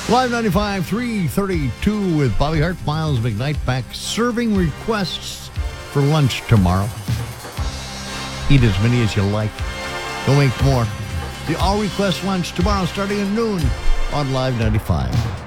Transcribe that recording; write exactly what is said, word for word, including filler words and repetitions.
Live ninety-five, three thirty-two with Bobby Hart, Miles McKnight back serving requests for lunch tomorrow. Eat as many as you like. Don't make more. The all request lunch tomorrow starting at noon on Live ninety-five.